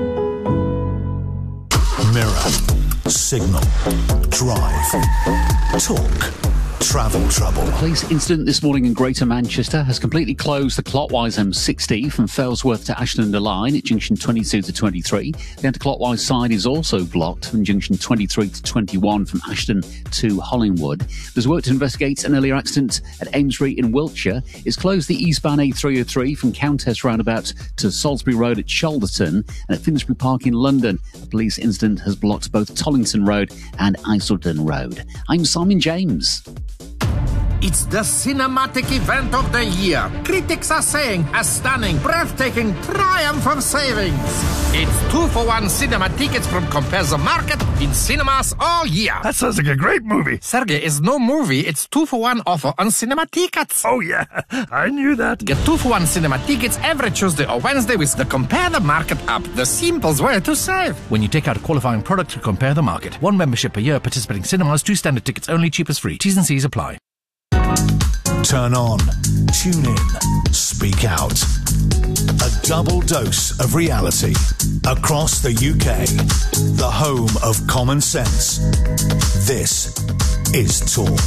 Speaker 3: Mirror, Signal, Drive, Talk, Travel Trouble.
Speaker 7: The police incident this morning in Greater Manchester has completely closed the clockwise M sixty from Failsworth to Ashton-under-Lyne at junction twenty-two to twenty-three. The anti-clockwise side is also blocked from junction twenty-three to twenty-one from Ashton to Hollingwood. There's work to investigate an earlier accident at Amesbury in Wiltshire. It's closed the eastbound A three oh three from Countess roundabout to Salisbury Road at Chalderton, and at Finsbury Park in London. A police incident has blocked both Tollington Road and Isleton Road. I'm Simon James.
Speaker 24: It's the cinematic event of the year. Critics are saying a stunning, breathtaking triumph of savings. It's two for one cinema tickets from Compare the Market in cinemas all year.
Speaker 25: That sounds like a great movie.
Speaker 24: Sergey, it's no movie. It's two for one offer on cinema tickets.
Speaker 25: Oh, yeah. I knew that.
Speaker 24: Get two for one cinema tickets every Tuesday or Wednesday with the Compare the Market app. The simplest way to save.
Speaker 25: When you take out a qualifying product to Compare the Market. One membership per year, participating cinemas, two standard tickets only, cheapest free. T's and C's apply.
Speaker 3: Turn on, tune in, speak out. A double dose of reality across the U K. The home of common sense. This is Talk.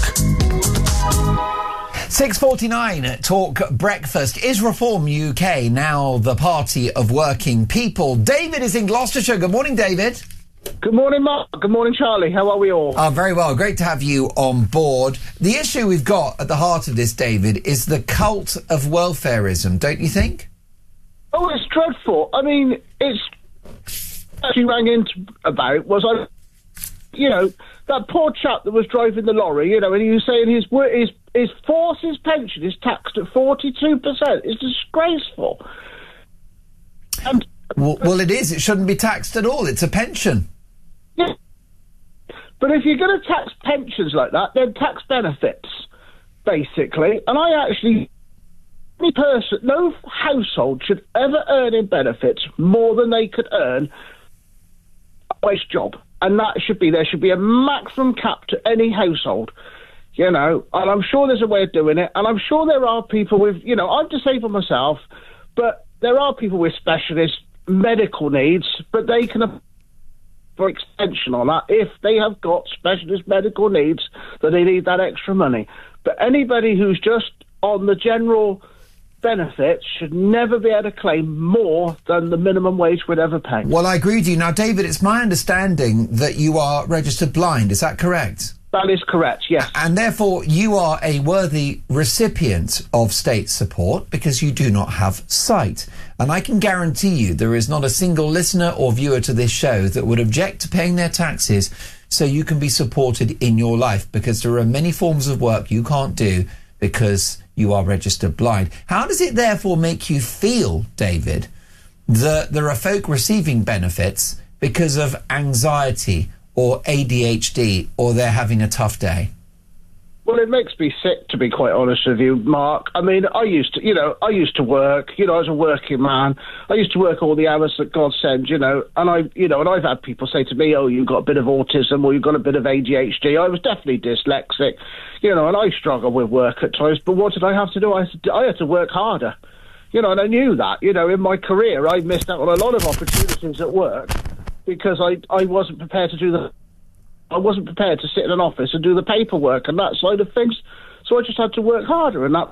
Speaker 1: six forty-nine at Talk Breakfast. Is Reform U K now the party of working people? David is in Gloucestershire. Good morning, David.
Speaker 26: Good morning, Mark. Good morning, Charlie. How are we all?
Speaker 1: Oh, very well. Great to have you on board. The issue we've got at the heart of this, David, is the cult of welfareism, don't you think?
Speaker 26: Oh, it's dreadful. I mean, it's... Actually rang in about was, I, you know, that poor chap that was driving the lorry, you know, and he was saying his his, his forces pension is taxed at forty-two percent. It's disgraceful. And...
Speaker 1: Well, well, it is. It shouldn't be taxed at all. It's a pension.
Speaker 26: Yeah. But if you're going to tax pensions like that, then tax benefits, basically. And I actually, any person, no household should ever earn in benefits more than they could earn a wage job. And that should be, there should be a maximum cap to any household, you know. And I'm sure there's a way of doing it. And I'm sure there are people with, you know, I'm disabled myself, but there are people with specialist medical needs, but they can for extension on that if they have got specialist medical needs that they need that extra money. But anybody who's just on the general benefits should never be able to claim more than the minimum wage would ever pay.
Speaker 1: Well, I agree with you. Now, David, it's my understanding that you are registered blind. Is that correct?
Speaker 26: That is correct, yes.
Speaker 1: And therefore, you are a worthy recipient of state support because you do not have sight. And I can guarantee you there is not a single listener or viewer to this show that would object to paying their taxes so you can be supported in your life, because there are many forms of work you can't do because you are registered blind. How does it therefore make you feel, David, that there are folk receiving benefits because of anxiety or A D H D, or they're having a tough day?
Speaker 26: Well, it makes me sick, to be quite honest with you, Mark. I mean, I used to, you know, I used to work, you know, as a working man. I used to work all the hours that God sends, you know, and I, you know, and I've had people say to me, oh, you've got a bit of autism or you've got a bit of A D H D. I was definitely dyslexic, you know, and I struggle with work at times, but what did I have to do? I had to, I had to work harder, you know, and I knew that, you know, in my career, I missed out on a lot of opportunities at work because I, I wasn't prepared to do the I wasn't prepared to sit in an office and do the paperwork and that side of things, so I just had to work harder and that,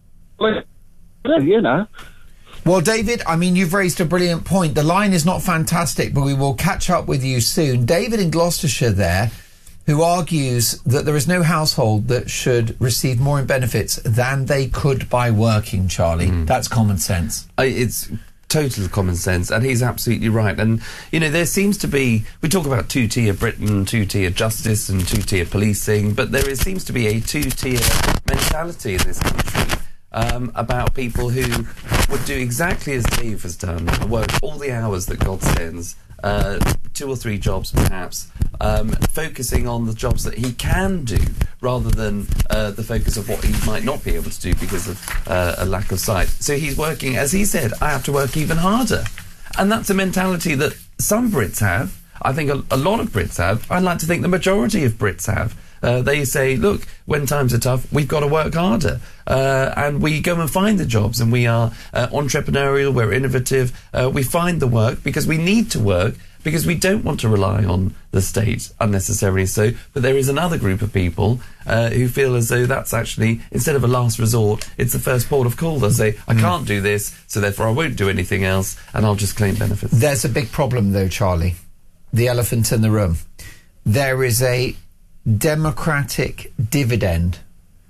Speaker 26: you know.
Speaker 1: Well, David, I mean, you've raised a brilliant point. The line is not fantastic, but we will catch up with you soon. David in Gloucestershire there, who argues that there is no household that should receive more in benefits than they could by working, Charlie. Mm. That's common sense.
Speaker 13: I, it's... total common sense, and he's absolutely right. And, you know, there seems to be, we talk about two-tier Britain, two-tier justice and two-tier policing, but there is, seems to be a two-tier mentality in this country um, about people who would do exactly as Dave has done, work all the hours that God sends, uh, two or three jobs perhaps, um, focusing on the jobs that he can do rather than uh, the focus of what he might not be able to do because of uh, a lack of sight. So he's working, as he said, I have to work even harder. And that's a mentality that some Brits have. I think a, a lot of Brits have. I'd like to think the majority of Brits have. Uh, they say, look, when times are tough, we've got to work harder. Uh, and we go and find the jobs, and we are uh, entrepreneurial, we're innovative, uh, we find the work because we need to work, because we don't want to rely on the state unnecessarily so. But there is another group of people uh, who feel as though that's actually, instead of a last resort, it's the first port of call. They'll say, I mm. can't do this, so therefore I won't do anything else, and I'll just claim benefits.
Speaker 1: There's a big problem, though, Charlie. The elephant in the room. There is a democratic dividend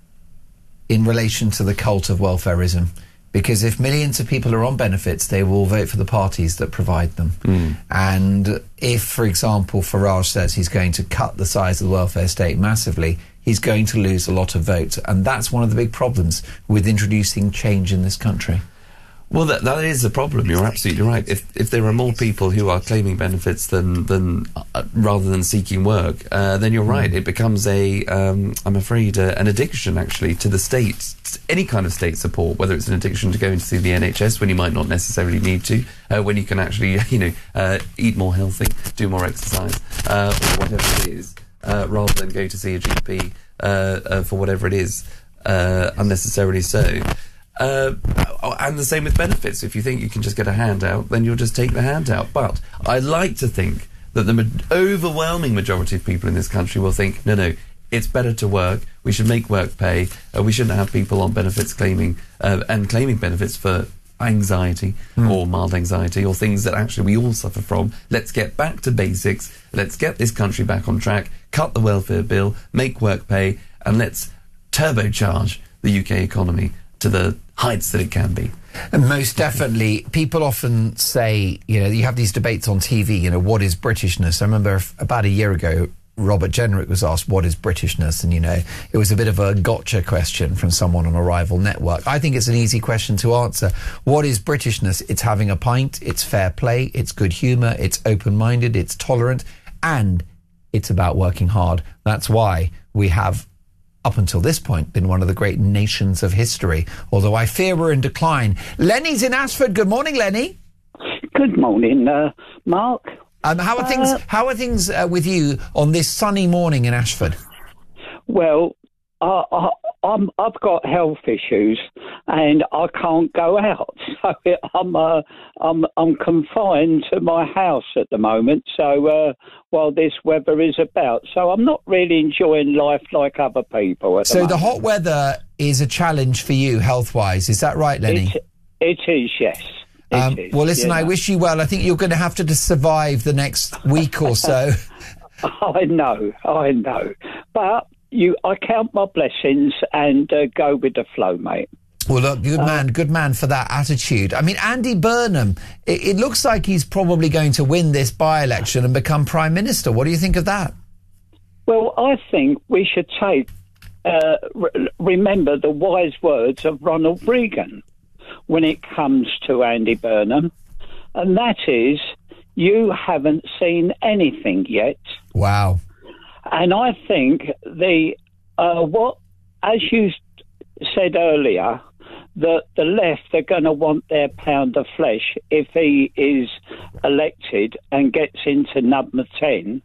Speaker 1: in relation to the cult of welfarism. Because if millions of people are on benefits, they will vote for the parties that provide them. Mm. And if, for example, Farage says he's going to cut the size of the welfare state massively, he's going to lose a lot of votes. And that's one of the big problems with introducing change in this country.
Speaker 13: Well, that that is the problem. You're absolutely right. If if there are more people who are claiming benefits than than uh, rather than seeking work, uh, then you're right. It becomes a, um, I'm afraid, uh, an addiction actually to the state, any kind of state support. Whether it's an addiction to going to see the N H S when you might not necessarily need to, uh, when you can actually, you know, uh, eat more healthy, do more exercise, uh, or whatever it is, uh, rather than go to see a G P uh, uh, for whatever it is, uh, unnecessarily so. Uh, and the same with benefits. If you think you can just get a handout, then you'll just take the handout. But I like to think that the ma- overwhelming majority of people in this country will think, no, no, it's better to work. We should make work pay. Uh, we shouldn't have people on benefits claiming uh, and claiming benefits for anxiety mm. or mild anxiety or things that actually we all suffer from. Let's get back to basics. Let's get this country back on track. Cut the welfare bill. Make work pay, and let's turbocharge the U K economy to the heights that it can be.
Speaker 1: And most definitely, people often say, you know, you have these debates on T V, you know, what is Britishness? I remember f- about a year ago, Robert Jenrick was asked, what is Britishness? And, you know, it was a bit of a gotcha question from someone on a rival network. I think it's an easy question to answer. What is Britishness? It's having a pint, it's fair play, it's good humour, it's open-minded, it's tolerant, and it's about working hard. That's why we have, up until this point, been one of the great nations of history, although I fear we're in decline. Lenny's in Ashford. Good morning, Lenny.
Speaker 4: Good morning, uh, Mark.
Speaker 1: Um, how are uh, things How are things uh, with you on this sunny morning in Ashford?
Speaker 4: Well, uh, I, I'm, I've got health issues and I can't go out, so I'm uh, I'm I'm confined to my house at the moment. So uh, while this weather is about, so I'm not really enjoying life like other people. At
Speaker 1: so
Speaker 4: the,
Speaker 1: the hot weather is a challenge for you health-wise, is that right, Lenny?
Speaker 4: It, it is, yes.
Speaker 1: Um,
Speaker 4: is,
Speaker 1: well, listen,
Speaker 4: yeah.
Speaker 1: I wish you well. I think you're going to have to just survive the next week or so.
Speaker 4: I know, I know, but. You, I count my blessings and uh, go with the flow, mate.
Speaker 1: Well, look, good man, uh, good man for that attitude. I mean, Andy Burnham, it, it looks like he's probably going to win this by-election and become Prime Minister. What do you think of that?
Speaker 4: Well, I think we should take, uh, re- remember the wise words of Ronald Reagan when it comes to Andy Burnham, and that is, you haven't seen anything yet.
Speaker 1: Wow.
Speaker 4: And I think the uh, what as you said earlier, that the left are going to want their pound of flesh if he is elected and gets into number ten.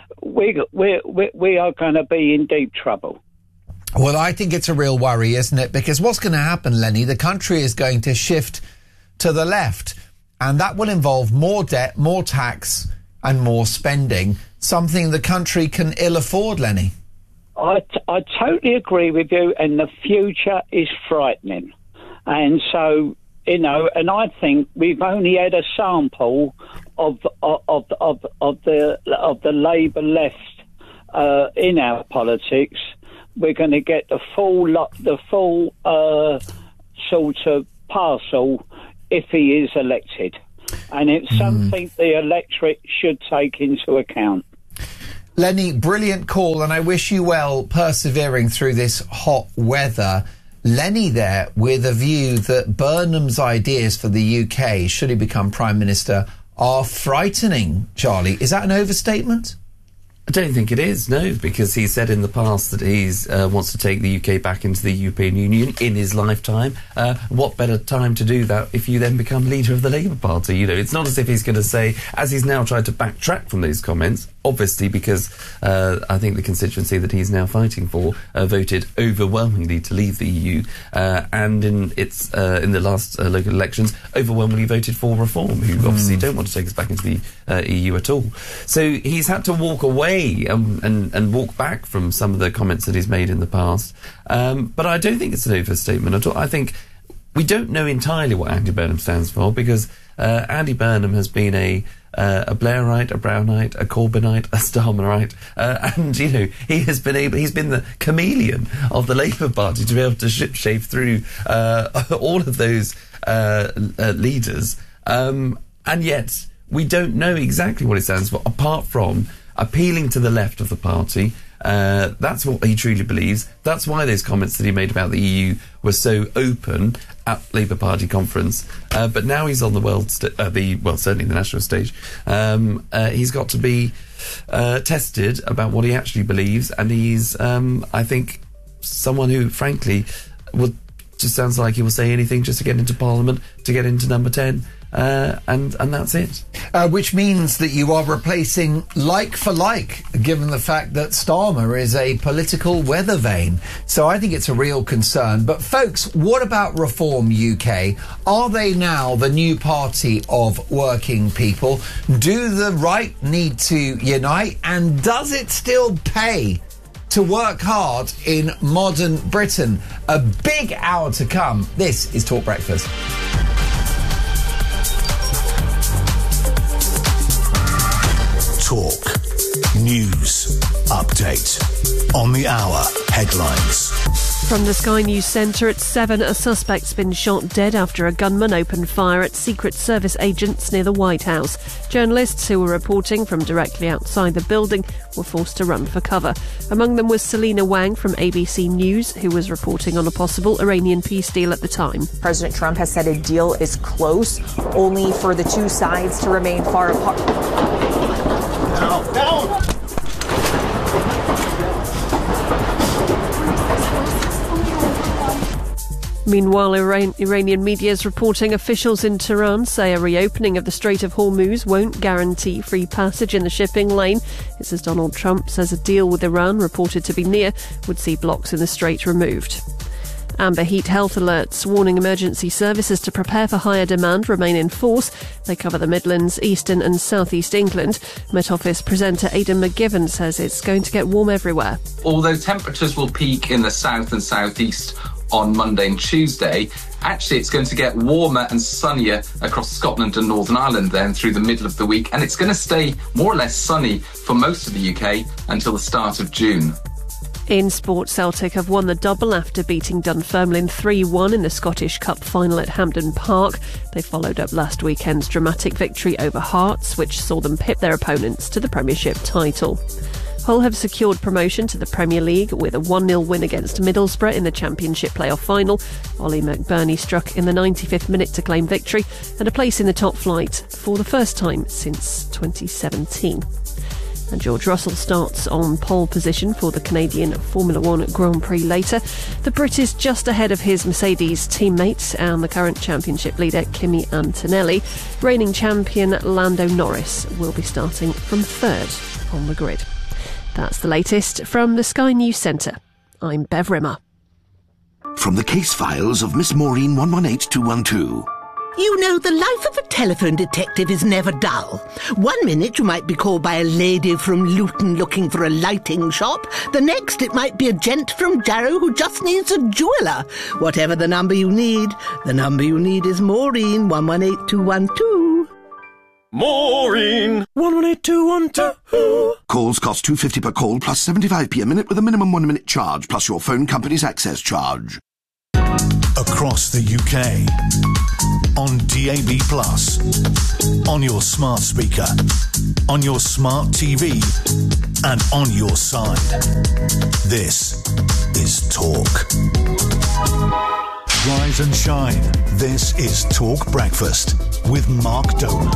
Speaker 4: We we we, we are going to be in deep trouble.
Speaker 1: Well, I think it's a real worry, isn't it? Because what's going to happen, Lenny, the country is going to shift to the left, and that will involve more debt, more tax, and more spending, something the country can ill afford, Lenny.
Speaker 4: I, t- I totally agree with you, and the future is frightening. And so, you know, and I think we've only had a sample of of of, of, of the of the Labour left uh, in our politics. We're going to get the full lot, the full uh, sort of parcel if he is elected, and it's mm. something the electorate should take into account.
Speaker 1: Lenny, brilliant call, and I wish you well persevering through this hot weather. Lenny there with a view that Burnham's ideas for the U K, should he become Prime Minister, are frightening, Charlie. Is that an overstatement?
Speaker 13: I don't think it is, no, because he said in the past that he uh, wants to take the U K back into the European Union in his lifetime. Uh, what better time to do that if you then become leader of the Labour Party? You know, it's not as if he's going to say, as he's now tried to backtrack from those comments, obviously because uh, I think the constituency that he's now fighting for uh, voted overwhelmingly to leave the E U, uh, and in its uh, in the last uh, local elections overwhelmingly voted for Reform, who mm. obviously don't want to take us back into the uh, E U at all. So he's had to walk away um, and, and walk back from some of the comments that he's made in the past. Um, but I don't think it's an overstatement at all. I think we don't know entirely what Andy Burnham stands for, because uh, Andy Burnham has been a Uh, a Blairite, a Brownite, a Corbynite, a Starmerite, uh, and you know he has been able. He's been the chameleon of the Labour Party to be able to ship shave through uh, all of those uh, uh, leaders, um, and yet we don't know exactly what it stands for, apart from appealing to the left of the party. Uh, that's what he truly believes. That's why those comments that he made about the E U were so open at Labour Party conference. Uh, but now he's on the world, st- uh, the well, certainly the national stage. Um, uh, he's got to be uh, tested about what he actually believes, and he's, um, I think, someone who, frankly, would just sounds like he will say anything just to get into Parliament, to get into number ten. Uh, and and that's it.
Speaker 1: Uh, which means that you are replacing like for like, given the fact that Starmer is a political weather vane. So I think it's a real concern. But folks, what about Reform U K? Are they now the new party of working people? Do the right need to unite? And does it still pay to work hard in modern Britain? A big hour to come. This is Talk Breakfast.
Speaker 3: Talk. News. Update. On the hour. Headlines.
Speaker 5: From the Sky News Centre at seven, a suspect's been shot dead after a gunman opened fire at Secret Service agents near the White House. Journalists who were reporting from directly outside the building were forced to run for cover. Among them was Selina Wang from A B C News, who was reporting on a possible Iranian peace deal at the time.
Speaker 6: President Trump has said a deal is close, only for the two sides to remain far apart.
Speaker 3: Down, down.
Speaker 5: Meanwhile, Iran- Iranian media is reporting officials in Tehran say a reopening of the Strait of Hormuz won't guarantee free passage in the shipping lane. It's as Donald Trump says a deal with Iran, reported to be near, would see blocks in the strait removed. Amber heat health alerts warning emergency services to prepare for higher demand remain in force. They cover the Midlands, Eastern and South East England. Met Office presenter Aidan McGivern says it's going to get warm everywhere.
Speaker 8: Although temperatures will peak in the south and southeast on Monday and Tuesday, actually it's going to get warmer and sunnier across Scotland and Northern Ireland then through the middle of the week, and it's going to stay more or less sunny for most of the U K until the start of June.
Speaker 5: In sport, Celtic have won the double after beating Dunfermline three one in the Scottish Cup final at Hampden Park. They followed up last weekend's dramatic victory over Hearts, which saw them pip their opponents to the Premiership title. Hull have secured promotion to the Premier League with a one nil win against Middlesbrough in the Championship playoff final. Ollie McBurney struck in the ninety-fifth minute to claim victory and a place in the top flight for the first time since twenty seventeen. And George Russell starts on pole position for the Canadian Formula One Grand Prix later. The Brit is just ahead of his Mercedes teammate and the current championship leader Kimi Antonelli. Reigning champion Lando Norris will be starting from third on the grid. That's the latest from the Sky News Centre. I'm Bev Rimmer.
Speaker 9: From the case files of Miss Maureen one one eight two one two.
Speaker 10: You know, the life of a telephone detective is never dull. One minute you might be called by a lady from Luton looking for a lighting shop. The next it might be a gent from Jarrow who just needs a jeweller. Whatever the number you need, the number you need is Maureen one one eight two one two.
Speaker 9: Maureen one one eight two one two. Calls cost two pounds fifty per call plus seventy-five p a minute with a minimum one minute charge plus your phone company's access charge.
Speaker 3: Across the U K, on D A B plus, on your smart speaker, on your smart T V, and on your side. This is Talk. Rise and shine. This is Talk Breakfast with Mark Dolan.